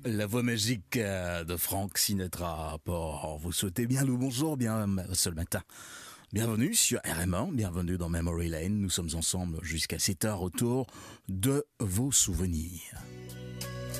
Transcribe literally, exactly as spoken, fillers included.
La voix magique euh, de Frank Sinatra pour vous souhaiter bien le bonjour, bien ce matin. Bienvenue sur R M un, bienvenue dans Memory Lane. Nous sommes ensemble jusqu'à sept heures autour de vos souvenirs.